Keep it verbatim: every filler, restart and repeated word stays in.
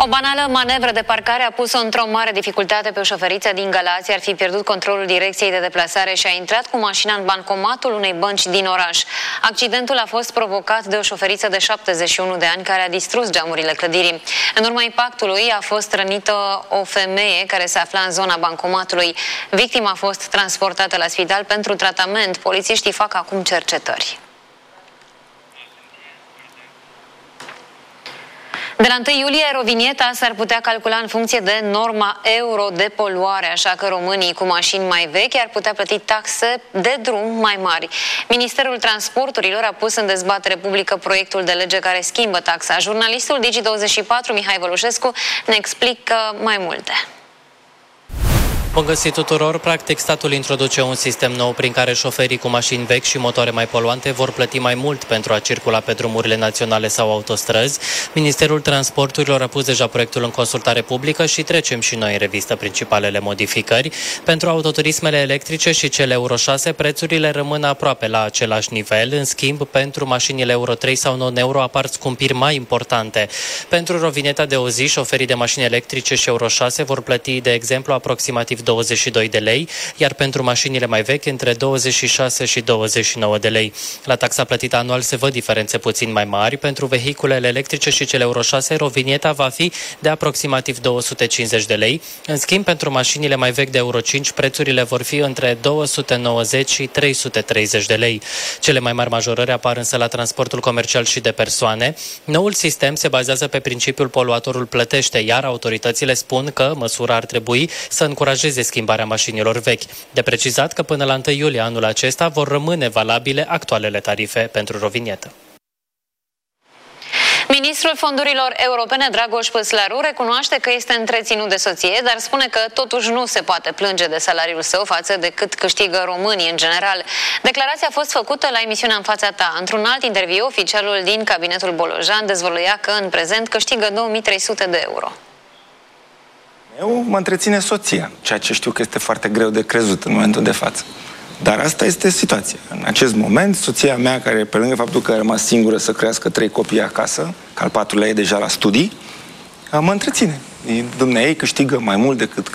banală manevră de parcare a pus-o într-o mare dificultate pe o șoferiță din Galați. Ar fi pierdut controlul direcției de deplasare și a intrat cu mașina în bancomatul unei bănci din oraș. Accidentul a fost provocat de o șoferiță de șaptezeci și unu de ani care a distrus geamurile clădirii. În urma impactului a fost rănită o femeie care se afla în zona bancomatului. Victima a fost transportată la spital pentru tratament. Polițiștii fac acum cercetări. De la întâi iulie, eurovinieta s-ar putea calcula în funcție de norma euro de poluare, așa că românii cu mașini mai vechi ar putea plăti taxe de drum mai mari. Ministerul Transporturilor a pus în dezbatere publică proiectul de lege care schimbă taxa. Jurnalistul Digi douăzeci și patru, Mihai Vălușescu, ne explică mai multe. Bun găsit tuturor! Practic, statul introduce un sistem nou prin care șoferii cu mașini vechi și motoare mai poluante vor plăti mai mult pentru a circula pe drumurile naționale sau autostrăzi. Ministerul Transporturilor a pus deja proiectul în consultare publică și trecem și noi în revistă principalele modificări. Pentru autoturismele electrice și cele Euro șase, prețurile rămân aproape la același nivel. În schimb, pentru mașinile Euro trei sau non-euro apar scumpiri mai importante. Pentru rovineta de o zi, șoferii de mașini electrice și Euro șase vor plăti, de exemplu, aproximativ douăzeci și doi de lei, iar pentru mașinile mai vechi între douăzeci și șase și douăzeci și nouă de lei. La taxa plătită anual se văd diferențe puțin mai mari. Pentru vehiculele electrice și cele Euro șase, rovinieta va fi de aproximativ două sute cincizeci de lei. În schimb, pentru mașinile mai vechi de Euro cinci, prețurile vor fi între două sute nouăzeci și trei sute treizeci de lei. Cele mai mari majorări apar însă la transportul comercial și de persoane. Noul sistem se bazează pe principiul poluatorul plătește, iar autoritățile spun că măsura ar trebui să încurajeze schimbarea mașinilor vechi. De precizat că până la întâi iulie anul acesta vor rămâne valabile actualele tarife pentru rovinietă. Ministrul Fondurilor Europene, Dragoș Păslaru, recunoaște că este întreținut de soție, dar spune că totuși nu se poate plânge de salariul său față de cât câștigă românii în general. Declarația a fost făcută la emisiunea În fața ta. Într-un alt interviu, oficialul din cabinetul Bolojan dezvăluia că în prezent câștigă două mii trei sute de euro. Eu mă întreține soția, ceea ce știu că este foarte greu de crezut în momentul de față. Dar asta este situația. În acest moment, soția mea, care pe lângă faptul că a rămas singură să crească trei copii acasă, că al patrulea e deja la studii, mă întreține. Dumnezeu câștigă mai mult decât